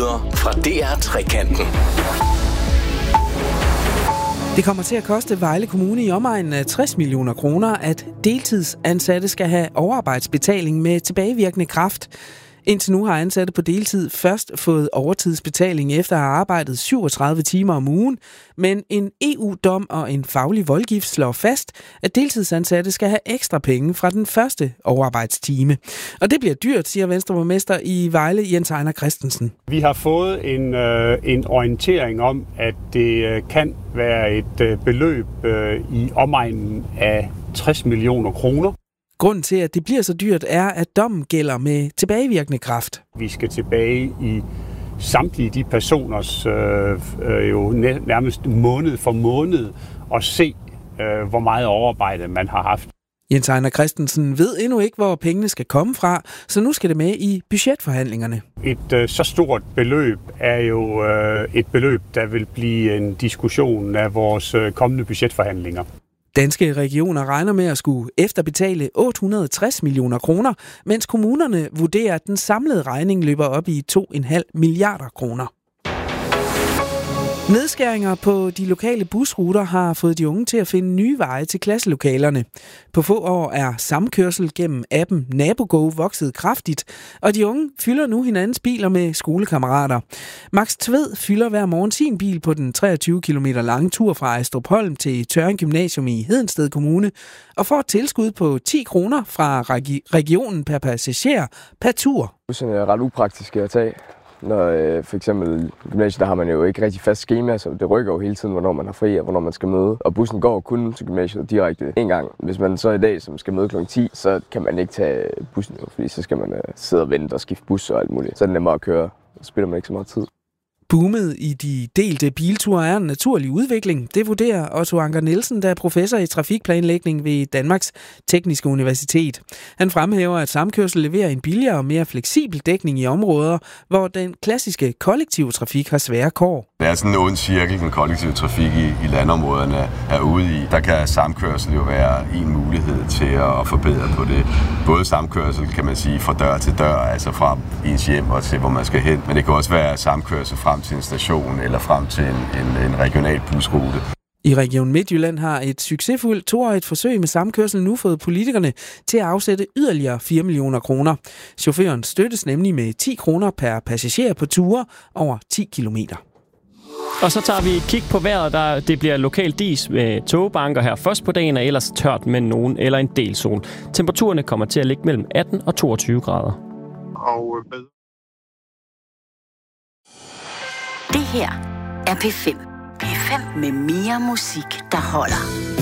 nyheder fra DR Trekanten. Det kommer til at koste Vejle Kommune i omegnen af 60 millioner kroner, at deltidsansatte skal have overarbejdsbetaling med tilbagevirkende kraft. Indtil nu har ansatte på deltid først fået overtidsbetaling efter at have arbejdet 37 timer om ugen, men en EU-dom og en faglig voldgift slår fast, at deltidsansatte skal have ekstra penge fra den første overarbejdstime. Og det bliver dyrt, siger Venstreborgmester i Vejle, Jens Ejner Christensen. Vi har fået en orientering om, at det kan være et beløb i omegnen af 60 millioner kroner. Grunden til, at det bliver så dyrt, er, at dommen gælder med tilbagevirkende kraft. Vi skal tilbage i samtlige de personers jo nærmest måned for måned og se, hvor meget overarbejde man har haft. Jens Ejner Christensen ved endnu ikke, hvor pengene skal komme fra, så nu skal det med i budgetforhandlingerne. Et så stort beløb er jo et beløb, der vil blive en diskussion af vores kommende budgetforhandlinger. Danske regioner regner med at skulle efterbetale 860 millioner kroner, mens kommunerne vurderer, at den samlede regning løber op i 2,5 milliarder kroner. Nedskæringer på de lokale busruter har fået de unge til at finde nye veje til klasselokalerne. På få år er samkørsel gennem appen NaboGo vokset kraftigt, og de unge fylder nu hinandens biler med skolekammerater. Max Tved fylder hver morgen sin bil på den 23 km lange tur fra Ejstrupholm til Tørring Gymnasium i Hedensted Kommune, og får et tilskud på 10 kroner fra regionen per passager per tur. Det er ret upraktisk at tage. Når for eksempel i gymnasiet, der har man jo ikke rigtig fast schema, så det rykker jo hele tiden, hvornår man har fri og hvornår man skal møde. Og bussen går kun til gymnasiet direkte en gang. Hvis man så i dag, som skal møde kl. 10, så kan man ikke tage bussen, fordi så skal man sidde og vente og skifte bus og alt muligt. Så er det nemmere at køre, så spiller man ikke så meget tid. Boomet i de delte bilture er en naturlig udvikling. Det vurderer Otto Anker Nielsen, der er professor i trafikplanlægning ved Danmarks Tekniske Universitet. Han fremhæver, at samkørsel leverer en billigere og mere fleksibel dækning i områder, hvor den klassiske kollektive trafik har svære kår. Det er sådan en ond cirkel, den kollektive trafik i landområderne er ude i. Der kan samkørsel jo være en mulighed til at forbedre på det. Både samkørsel, kan man sige, fra dør til dør, altså fra ens hjem og til, hvor man skal hen. Men det kan også være samkørsel frem til en station eller frem til en regional busrute. I Region Midtjylland har et succesfuldt 2-årigt forsøg med samkørsel nu fået politikerne til at afsætte yderligere 4 millioner kroner. Chaufføren støttes nemlig med 10 kroner per passager på ture over 10 kilometer. Og så tager vi et kig på vejret. Det bliver lokal dis med tågebanker her først på dagen, og ellers tørt med nogen eller en del sol. Temperaturerne kommer til at ligge mellem 18 og 22 grader. Det her er P5. P5 med mere musik, der holder.